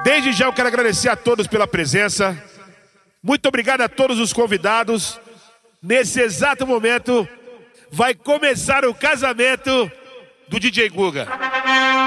Desde já eu quero agradecer a todos pela presença. Muito obrigado a todos os convidados. Nesse exato momento vai começar o casamento do DJ Guga.